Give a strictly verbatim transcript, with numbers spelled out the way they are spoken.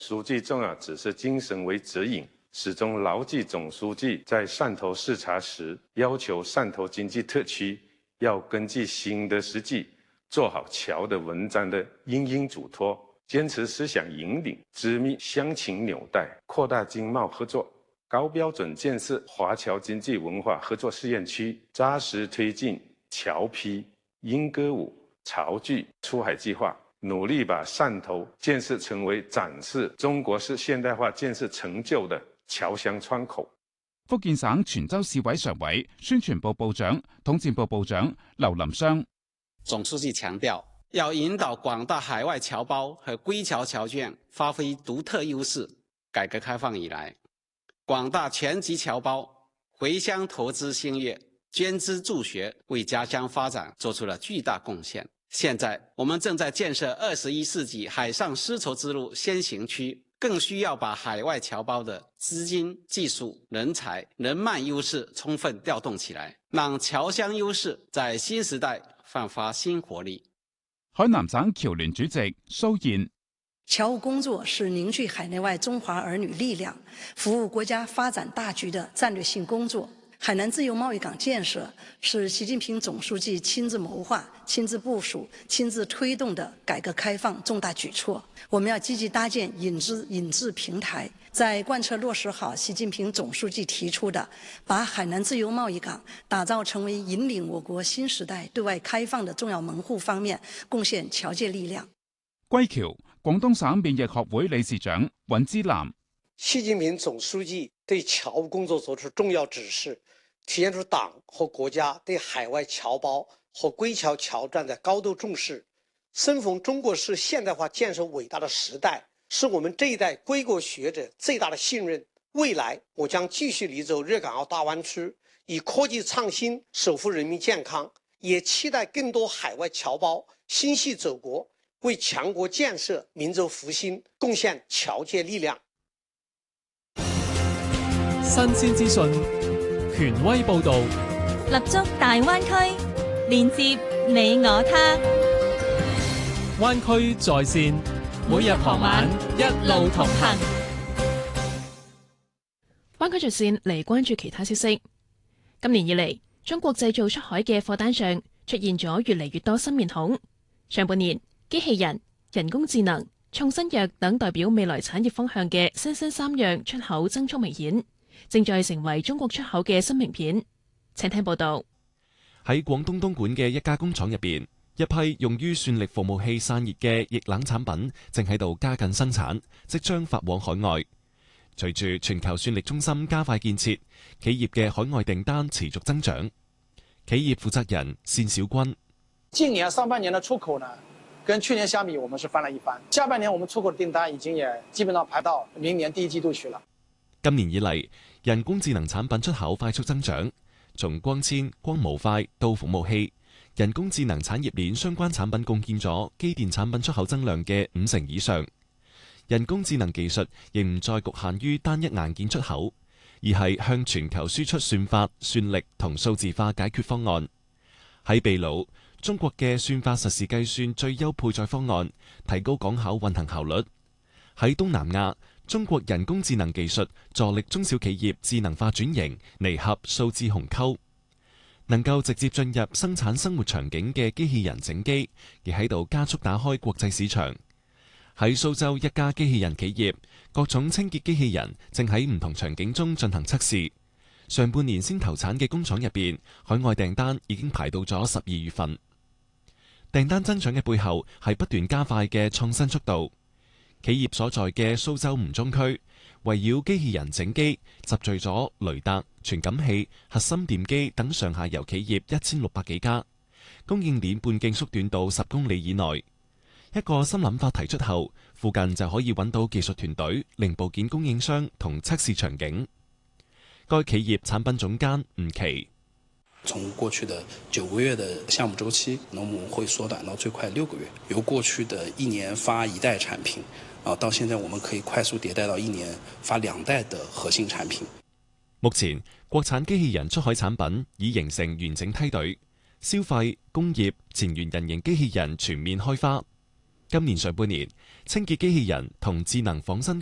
书记重要指示精神为指引，始终牢记总书记在汕头视察时要求汕头经济特区要根据新的实际，做好桥的文章的因应嘱托，坚持思想引领，织密乡情纽带，扩大经贸合作，高标准建设华侨经济文化合作试验区，扎实推进侨批、莺歌舞、潮剧出海计划，努力把汕头建设成为展示中國式現代化建設成就的僑鄉窗口。 福建省泉州市委常委、宣傳部部長、統戰部部長劉林湘， 總書記強調，要引導廣大海外僑胞和歸僑僑眷發揮獨特優勢。改革開放以來，廣大全籍僑胞回鄉投資興業、捐資助學，為家鄉發展做出了巨大貢獻。現在我們正在建設二十一世紀海上絲綢之路先行區，更需要把海外僑胞的資金、技術、人才、人脈優勢充分調動起來，讓僑鄉優勢在新時代煥發新活力。 海南省僑聯主席蘇燕， 僑務工作是凝聚海內外中華兒女力量、服務國家發展大局的戰略性工作。海南自由貿易港建設是習近平總書記親自謀劃、親自部署、親自推動的改革開放重大舉措。我們要積極搭建引資引資平台，在貫徹落實好習近平總書記提出的把海南自由貿易港打造成為引領我國新時代對外開放的重要門戶方面，貢獻僑界力量。 歸僑，廣東省免疫學會理事長尹之南， 習近平總書記對僑務工作作出重要指示，體現出黨和國家對海外僑胞和歸僑僑眷的高度重視。生逢中國式現代化建設偉大的時代，是我們這一代歸國學者最大的信任。未來我將繼續力走粵港澳大灣區，以科技創新守護人民健康，也期待更多海外僑胞心繫祖國，為強國建設、民族復興貢獻僑界力量。 新鮮資訊，權威報導， 立足大灣區，連接你我他。 灣區在線，每日傍晚一路同行。 灣區在線嚟關注其他消息。今年以嚟，中國製造出海嘅貨單上出現咗越嚟越多新面孔。上半年，機器人、人工智能、創新藥等代表未來產業方向嘅新新三樣出口增速明顯，正在成為中國出口嘅新名片。請聽報道。 喺廣東東莞嘅一家工廠入邊，一批用於算力服務器散熱嘅液冷產品正喺度加緊生產，即將發往海外。隨住全球算力中心加快建設，企業嘅海外訂單持續增長。企業負責人單小軍： 今年上半年的出口呢，跟去年相比，我們是翻了一番。下半年我們出口的訂單已經也基本上排到明年第一季度去了。 今年以嚟，人工智能產品出口快速增長，從光纖、光模塊到服務器，人工智能產業鏈相關產品貢獻咗機電產品出口增量嘅五成以上。人工智能技術亦唔再局限於單一硬件出口，而係向全球輸出算法、算力同數字化解決方案。喺秘魯，中國嘅算法實時計算最優配載方案，提高港口運行效率。喺東南亞，中國人工智能技術助力中小企業智能化轉型，彌合數字鴻溝。能夠直接進入生產生活場景嘅機器人整機，亦喺度加速打開國際市場。喺蘇州一家機器人企業，各種清潔機器人正喺唔同場景中進行測試。上半年先投產嘅工廠入邊，海外訂單已經排到咗十二月份。訂單增長嘅背後係不斷加快嘅創新速度。企業所在嘅蘇州吳中區，圍繞機器人整機集聚咗雷達、傳感器、核心電機等上下游企業一千六百幾家，供應鏈半徑縮短到十公里以內。一個新諗法提出後，附近就可以揾到技術團隊、零部件供應商同測試場景。該企業產品總監吳奇： 從過去的九個月的項目週期，那我們會縮短到最快六個月。由過去的一年發一代產品，啊，到現在我們可以快速迭代到一年發兩代的核心產品。 目前，國產機器人出海產品已形成完整梯隊，消費、工業、前沿人形機器人全面開花。 今年上半年，清潔機器人同智能仿生